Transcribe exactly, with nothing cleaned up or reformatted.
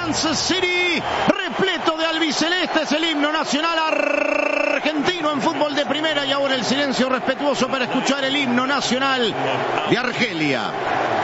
Kansas City, repleto de albiceleste, es el himno nacional argentino en fútbol de primera, y ahora el silencio respetuoso para escuchar el himno nacional de Argelia.